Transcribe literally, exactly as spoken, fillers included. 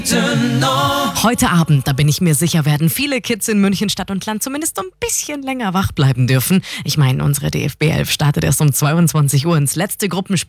Heute Abend, da bin ich mir sicher, werden viele Kids in München Stadt und Land zumindest so ein bisschen länger wach bleiben dürfen. Ich meine, unsere D F B elf startet erst um zweiundzwanzig Uhr ins letzte Gruppenspiel.